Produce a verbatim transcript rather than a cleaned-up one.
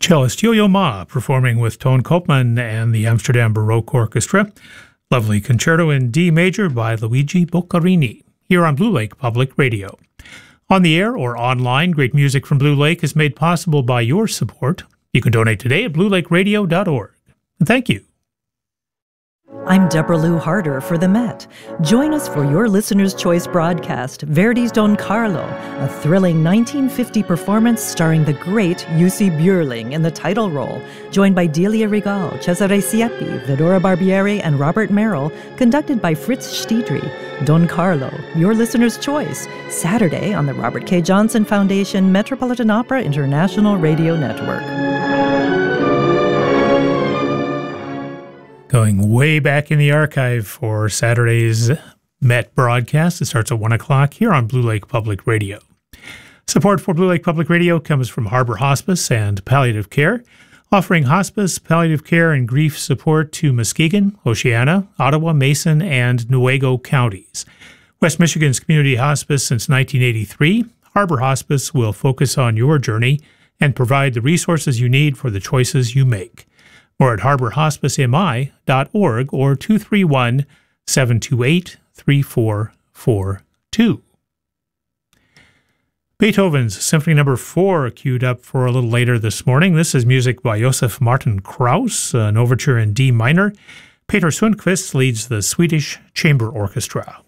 Cellist Yo-Yo Ma performing with Toon Koopman and the Amsterdam Baroque Orchestra. Lovely concerto in D major by Luigi Boccherini, here on Blue Lake Public Radio. On the air or online, great music from Blue Lake is made possible by your support. You can donate today at blue lake radio dot org. And thank you. I'm Deborah Lou Harder for the Met. Join us for your Listener's Choice broadcast, Verdi's Don Carlo, a thrilling nineteen fifty performance starring the great Jussi Björling in the title role, joined by Delia Regal, Cesare Siepi, Vidora Barbieri, and Robert Merrill, conducted by Fritz Stiedry. Don Carlo, your Listener's Choice, Saturday on the Robert K. Johnson Foundation Metropolitan Opera International Radio Network. Going way back in the archive for Saturday's Met broadcast. It starts at one o'clock here on Blue Lake Public Radio. Support for Blue Lake Public Radio comes from Harbor Hospice and Palliative Care, offering hospice, palliative care, and grief support to Muskegon, Oceana, Ottawa, Mason, and Newaygo counties. West Michigan's community hospice since nineteen eighty-three, Harbor Hospice will focus on your journey and provide the resources you need for the choices you make. More at harbor hospice m i dot org or two three one, seven two eight, three four four two. Beethoven's Symphony Number four queued up for a little later this morning. This is music by Josef Martin Krauss, an overture in D minor. Peter Sundqvist leads the Swedish Chamber Orchestra.